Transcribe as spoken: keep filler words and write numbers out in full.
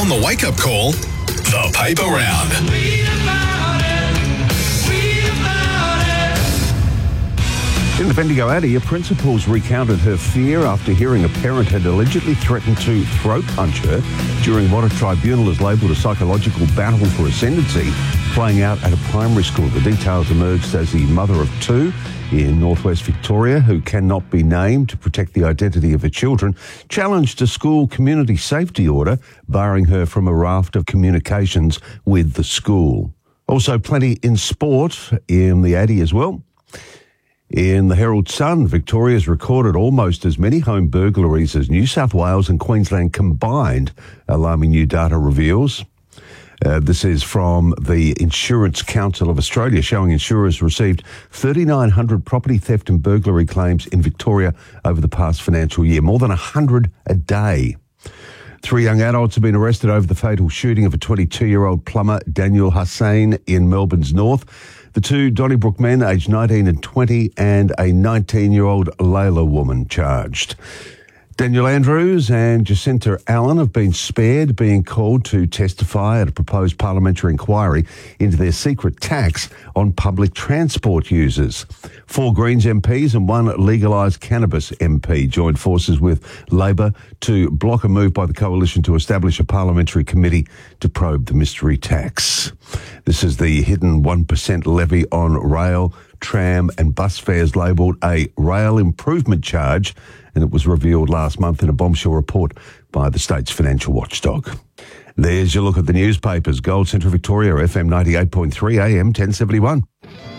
On the wake-up call, the paper round. Read about it. Read about it. In the Bendigo Addy, a principal's recounted her fear after hearing a parent had allegedly threatened to throat punch her during what a tribunal has labelled a psychological battle for ascendancy playing out at a primary school. The details emerged as the mother of two in northwest Victoria, who cannot be named to protect the identity of her children, challenged a school community safety order barring her from a raft of communications with the school. Also plenty in sport in the Addy as well. In the Herald Sun, Victoria's recorded almost as many home burglaries as New South Wales and Queensland combined, alarming new data reveals. Uh, this is from the Insurance Council of Australia, showing insurers received three thousand nine hundred property theft and burglary claims in Victoria over the past financial year, more than one hundred a day. Three young adults have been arrested over the fatal shooting of a twenty-two-year-old plumber, Daniel Hussain, in Melbourne's north. The two Donnybrook men, aged nineteen and twenty, and a nineteen-year-old Layla woman charged. Daniel Andrews and Jacinta Allen have been spared being called to testify at a proposed parliamentary inquiry into their secret tax on public transport users. Four Greens M Ps and one legalised cannabis M P joined forces with Labor to block a move by the coalition to establish a parliamentary committee to probe the mystery tax. This is the hidden one percent levy on rail, tram and bus fares labelled a rail improvement charge, and it was revealed last month in a bombshell report by the state's financial watchdog. There's your look at the newspapers. Gold Central Victoria, F M ninety-eight point three, A M ten seventy-one.